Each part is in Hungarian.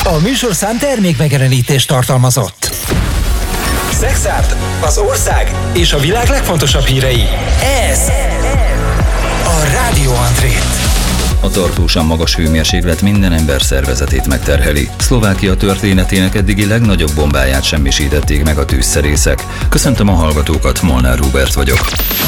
A műsorszám termékmegjelenítést tartalmazott. Szexárd, az ország és a világ legfontosabb hírei. Ez a Rádió Andrét. A tartósan magas hőmérséklet minden ember szervezetét megterheli. Szlovákia történetének eddigi legnagyobb bombáját semmisítették meg a tűzszerészek. Köszöntöm a hallgatókat, Molnár Róbert vagyok.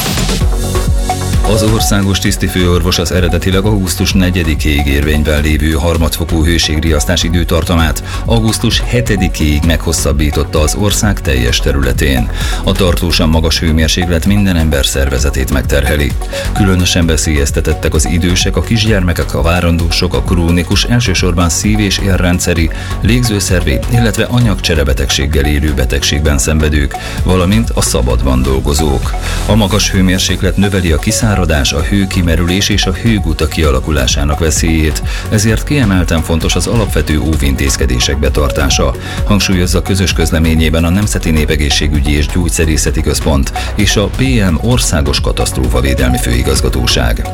Az országos tisztifőorvos az eredetileg augusztus 4-ig érvényben lévő harmadfokú hőségriasztás időtartamát augusztus 7-ig meghosszabbította az ország teljes területén. A tartósan magas hőmérséklet minden ember szervezetét megterheli. Különösen veszélyeztetettek az idősek, a kisgyermekek, a várandósok, a krónikus, elsősorban szív- és érrendszeri, légzőszervi, illetve anyagcserebetegséggel élő betegségben szenvedők, valamint a szabadban dolgozók. A magas hőmérséklet növeli a kiszáradás, a hőkimerülés és a hőguta kialakulásának veszélyét, ezért kiemelten fontos az alapvető óvintézkedések betartása, hangsúlyozza közös közleményében a Nemzeti Népegészségügyi és Gyógyszerészeti Központ és a PM Országos Katasztrófavédelmi Főigazgatóság.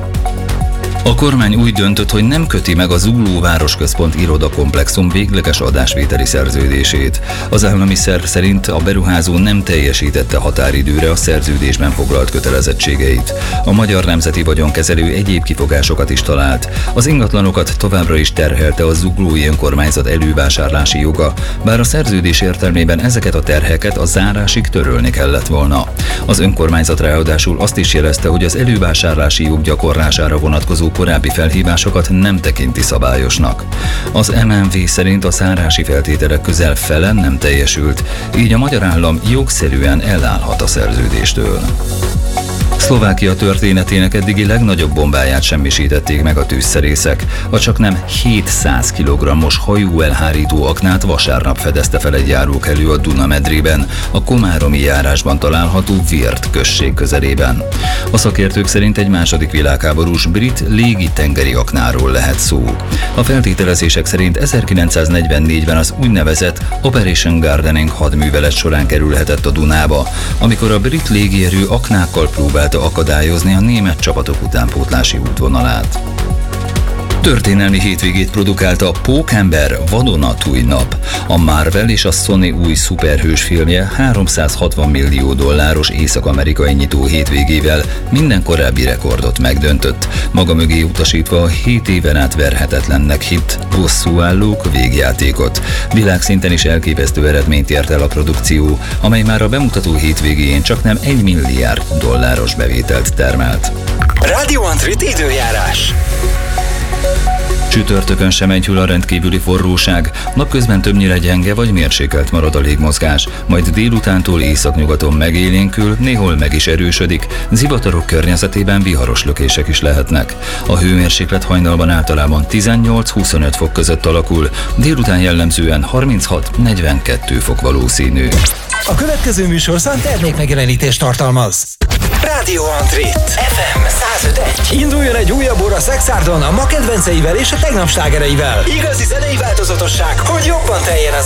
A kormány úgy döntött, hogy nem köti meg a Zugló Városközpont irodakomplexum végleges adásvételi szerződését. Az állami szerv szerint a beruházó nem teljesítette határidőre a szerződésben foglalt kötelezettségeit. A Magyar Nemzeti Vagyonkezelő egyéb kifogásokat is talált. Az ingatlanokat továbbra is terhelte a zuglói önkormányzat elővásárlási joga, bár a szerződés értelmében ezeket a terheket a zárásig törölni kellett volna. Az önkormányzat ráadásul azt is jelezte, hogy az elővásárlási jog gyakorlására vonatkozó korábbi felhívásokat nem tekinti szabályosnak. Az MNV szerint a zárási feltételek közel fele nem teljesült, így a magyar állam jogszerűen elállhat a szerződéstől. Szlovákia történetének eddigi legnagyobb bombáját semmisítették meg a tűzszerészek. A csaknem 700 kg-os hajóelhárító aknát vasárnap fedezte fel egy járókelő a Duna-medrében, a komáromi járásban található Virt község közelében. A szakértők szerint egy második világháborús brit légi-tengeri aknáról lehet szó. A feltételezések szerint 1944-ben az úgynevezett Operation Gardening hadművelet során kerülhetett a Dunába, amikor a brit légierő aknákkal próbálta akadályozni a német csapatok utánpótlási útvonalát. Történelmi hétvégét produkálta a Pókember vadonatúj nap. A Marvel és a Sony új szuperhős filmje $360 millió észak-amerikai nyitó hétvégével minden korábbi rekordot megdöntött, maga mögé utasítva a 7 éven át verhetetlennek hitt bosszúállók végjátékot. Világszinten is elképesztő eredményt ért el a produkció, amely már a bemutató hétvégén csaknem $1 milliárd bevételt termelt. Rádió Andrét időjárás. Csütörtökön sem enyhül a rendkívüli forróság, napközben többnyire gyenge vagy mérsékelt marad a légmozgás, majd délutántól északnyugaton megélénkül, néhol meg is erősödik, zivatarok környezetében viharos lökések is lehetnek. A hőmérséklet hajnalban általában 18-25 fok között alakul, délután jellemzően 36-42 fok valószínű. A következő műsorszám termékmegjelenítést tartalmaz. Rádió Andrét FM 105.1. Induljon egy újabb óra Szexárdon a ma kedvenceivel és a tegnap slágereivel. Igazi zenei változatosság, hogy jobban teljen az